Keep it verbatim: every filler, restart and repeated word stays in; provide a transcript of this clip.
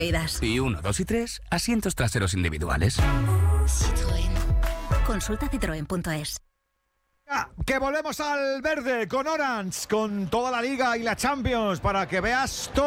Y uno, dos y tres, asientos traseros individuales. Citroën. Consulta citroen punto es. Ah, que volvemos al verde con Orange, con toda la Liga y la Champions, para que veas todo.